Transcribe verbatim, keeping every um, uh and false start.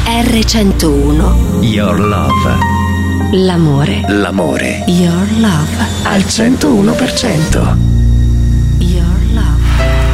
erre centouno. Your Love. L'amore. L'amore. Your Love. Al centouno per cento.